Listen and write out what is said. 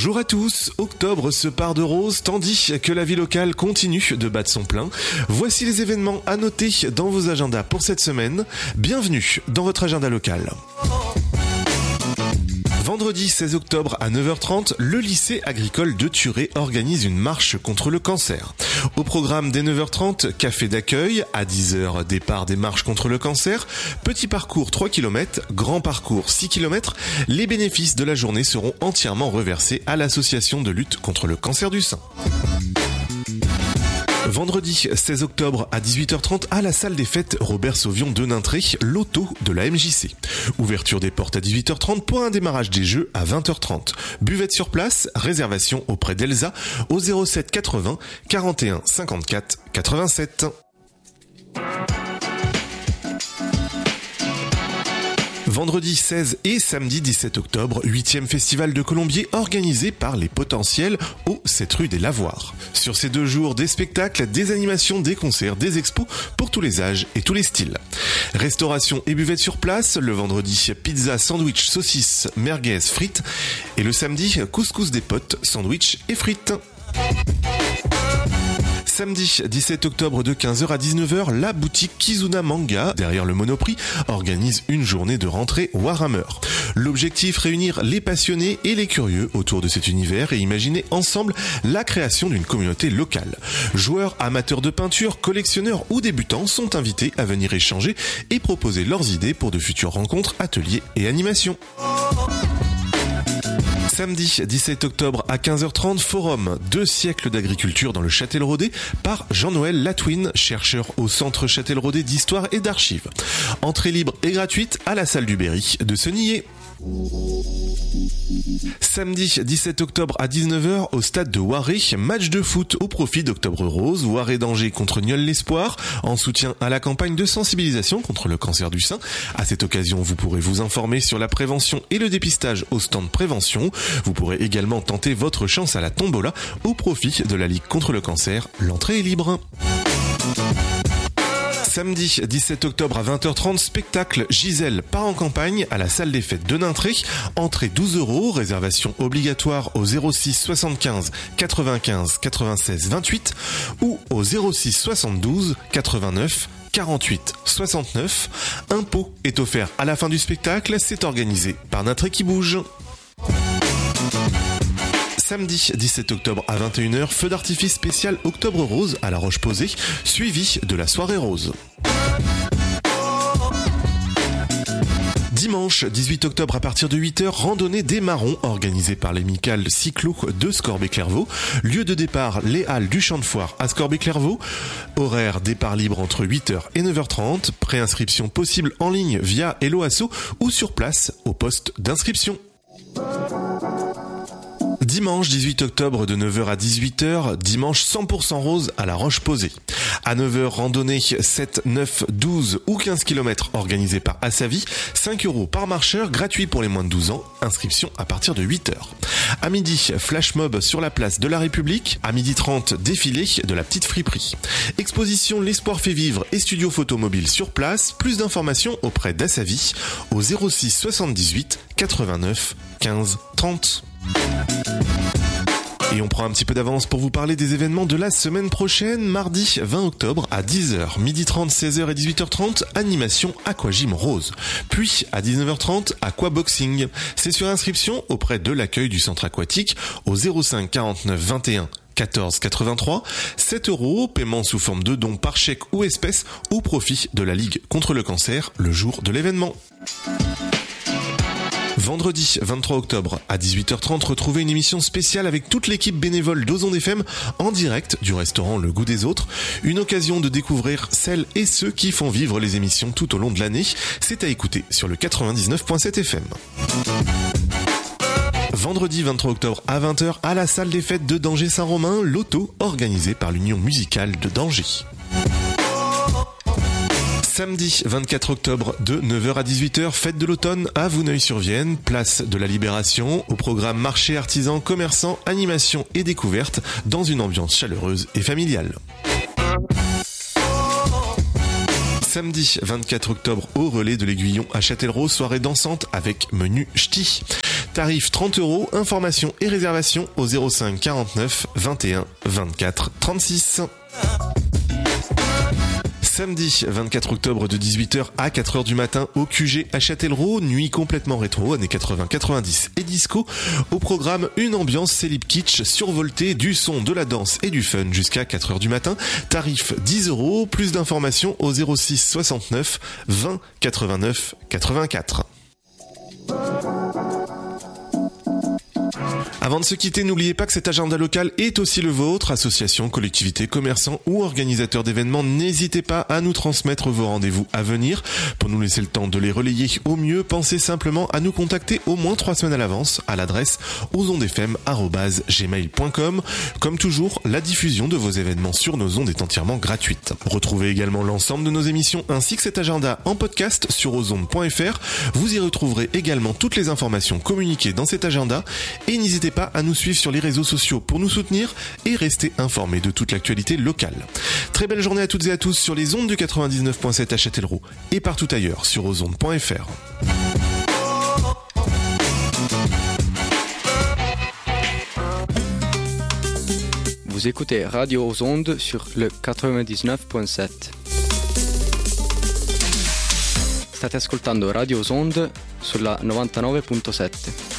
Bonjour à tous, octobre se part de rose tandis que la vie locale continue de battre son plein. Voici les événements à noter dans vos agendas pour cette semaine. Bienvenue dans votre agenda local. Vendredi 16 octobre à 9h30, le lycée agricole de Thurey organise une marche contre le cancer. Au programme dès 9h30, café d'accueil, à 10h départ des marches contre le cancer, petit parcours 3 km, grand parcours 6 km, les bénéfices de la journée seront entièrement reversés à l'association de lutte contre le cancer du sein. Vendredi 16 octobre à 18h30 à la salle des fêtes Robert Sauvion de Nintré, l'auto de la MJC. Ouverture des portes à 18h30 pour un démarrage des jeux à 20h30. Buvette sur place, réservation auprès d'Elsa au 07 80 41 54 87. Vendredi 16 et samedi 17 octobre, 8e festival de Colombier organisé par les Potentiels au 7 rue des Lavoirs. Sur ces 2 jours, des spectacles, des animations, des concerts, des expos pour tous les âges et tous les styles. Restauration et buvette sur place, le vendredi pizza, sandwich, saucisses, merguez, frites et le samedi couscous des potes, sandwich et frites. Samedi 17 octobre de 15h à 19h, la boutique Kizuna Manga, derrière le Monoprix, organise une journée de rentrée Warhammer. L'objectif, réunir les passionnés et les curieux autour de cet univers et imaginer ensemble la création d'une communauté locale. Joueurs, amateurs de peinture, collectionneurs ou débutants sont invités à venir échanger et proposer leurs idées pour de futures rencontres, ateliers et animations. Samedi 17 octobre à 15h30, forum 2 siècles d'agriculture dans le Châtelleraudais par Jean-Noël Latwin, chercheur au Centre Châtelleraudais d'Histoire et d'Archives. Entrée libre et gratuite à la salle du Berry de Senillé. Samedi 17 octobre à 19h au stade de Waré, match de foot au profit d'Octobre Rose, Waré d'Angers contre Nieul l'Espoir, en soutien à la campagne de sensibilisation contre le cancer du sein. À cette occasion, vous pourrez vous informer sur la prévention et le dépistage au stand prévention. Vous pourrez également tenter votre chance à la tombola au profit de la Ligue contre le cancer. L'entrée est libre. Samedi 17 octobre à 20h30, spectacle Gisèle part en campagne à la salle des fêtes de Nintré. Entrée 12 €, réservation obligatoire au 06 75 95 96 28 ou au 06 72 89 48 69. Un pot est offert à la fin du spectacle, c'est organisé par Nintré qui bouge. Samedi 17 octobre à 21h, feu d'artifice spécial Octobre Rose à La Roche-Posay, suivi de la soirée rose. Dimanche 18 octobre à partir de 8h, randonnée des marrons organisée par l'amicale cyclo de Scorbé-Clairvaux. Lieu de départ, les halles du champ de foire à Scorbé-Clairvaux. Horaire départ libre entre 8h et 9h30. Préinscription possible en ligne via Hello Asso ou sur place au poste d'inscription. Dimanche 18 octobre de 9h à 18h, dimanche 100% rose à La Roche-Posay. À 9h, randonnée 7, 9, 12 ou 15 km organisée par Assavi, 5 € par marcheur, gratuit pour les moins de 12 ans, inscription à partir de 8h. À midi, flash mob sur la place de la République. À 12h30, défilé de la petite friperie. Exposition L'Espoir fait vivre et studio photo mobile sur place. Plus d'informations auprès d'Assavi au 06 78 89 15 30. Et on prend un petit peu d'avance pour vous parler des événements de la semaine prochaine, mardi 20 octobre à 10h, 12h30, 16h et 18h30, animation Aquagym Rose. Puis à 19h30, Aquaboxing. C'est sur inscription auprès de l'accueil du centre aquatique au 05 49 21 14 83, 7 €, paiement sous forme de dons par chèque ou espèce au profit de la Ligue contre le cancer le jour de l'événement. Vendredi 23 octobre à 18h30, retrouvez une émission spéciale avec toute l'équipe bénévole d'Ozon FM en direct du restaurant Le Goût des Autres. Une occasion de découvrir celles et ceux qui font vivre les émissions tout au long de l'année. C'est à écouter sur le 99.7 FM. Vendredi 23 octobre à 20h à la salle des fêtes de Danger-Saint-Romain, l'auto organisé par l'Union musicale de Danger. Samedi 24 octobre de 9h à 18h, fête de l'automne à Vouneuil-sur-Vienne, place de la Libération, au programme marché artisans, commerçants, animation et découverte dans une ambiance chaleureuse et familiale. Samedi 24 octobre au relais de l'Aiguillon à Châtellerault, soirée dansante avec menu ch'ti. Tarif 30 €, informations et réservations au 05 49 21 24 36. Samedi 24 octobre de 18h à 4h du matin au QG à Châtellerault, nuit complètement rétro, années 80, 90 et disco. Au programme, une ambiance célib kitsch survoltée, du son, de la danse et du fun jusqu'à 4h du matin. Tarif 10 €, plus d'informations au 06 69 20 89 84. Avant de se quitter, n'oubliez pas que cet agenda local est aussi le vôtre. Associations, collectivités, commerçants ou organisateurs d'événements, n'hésitez pas à nous transmettre vos rendez-vous à venir. Pour nous laisser le temps de les relayer au mieux, pensez simplement à nous contacter au moins 3 semaines à l'avance à l'adresse osondefm@gmail.com. Comme toujours, la diffusion de vos événements sur nos ondes est entièrement gratuite. Retrouvez également l'ensemble de nos émissions ainsi que cet agenda en podcast sur osondes.fr. Vous y retrouverez également toutes les informations communiquées dans cet agenda et n'hésitez pas à nous suivre sur les réseaux sociaux pour nous soutenir et rester informés de toute l'actualité locale. Très belle journée à toutes et à tous sur les ondes du 99.7 à Châtellerault et partout ailleurs sur osondes.fr. Vous écoutez Radio aux ondes sur le 99.7. State ascoltando Radio aux ondes sulla 99.7.